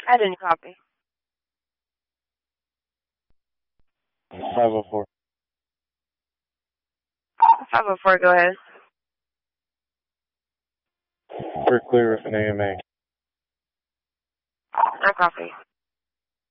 I didn't copy. 504. 504, go ahead. We're clear with an AMA. I copy.